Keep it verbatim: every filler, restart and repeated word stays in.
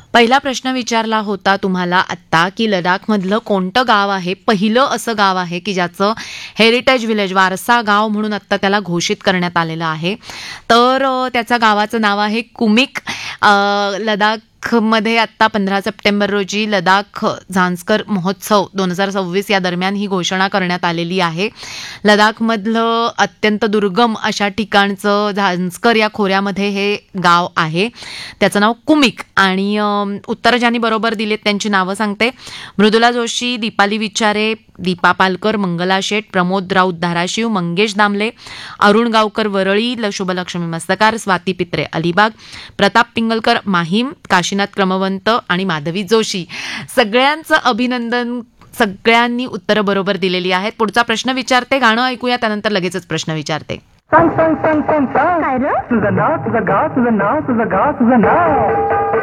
पहिला प्रश्न विचारला होता तुम्हाला आत्ता की लडाखमधलं कोणतं गाव आहे पहिलं असं गाव आहे की ज्याचं हेरिटेज विलेज वारसा गाव म्हणून आत्ता त्याला घोषित करण्यात आलेलं आहे. तर अ, त्याच्या गावाचं नाव आहे कुमिक. अ, लडाखमध्ये आत्ता पंधरा सप्टेंबर रोजी लडाख झांस्कर महोत्सव दोन हजार सव्वीस या दरम्यान ही घोषणा करण्यात आलेली आहे. लडाखमधलं अत्यंत दुर्गम अशा ठिकाणचं झांस्कर या खोऱ्यामध्ये हे गाव आहे. त्याचं नाव कुमिक. आणि अम, उत्तरं ज्यांनी बरोबर दिलीत त्यांची नावं सांगते. मृदुला जोशी, दीपाली विचारे, दीपा पालकर, मंगला शेठ, प्रमोद राऊत धाराशिव, मंगेश दामले, अरुण गावकर वरळी, ल- शुभलक्ष्मी मस्तकार, स्वाती पित्रे अलिबाग, प्रताप पिंगलकर माहीम, काशीनाथ क्रमवंत आणि माधवी जोशी. सगळ्यांचं अभिनंदन. सगळ्यांनी उत्तरं बरोबर दिलेली आहेत. पुढचा प्रश्न विचारते, गाणं ऐकूया, त्यानंतर लगेचच प्रश्न विचारते. सांग सांग सांग सांग सांग तुझं नाव तुझं गाव तुझं नाव तुझं गाव तुझं नाव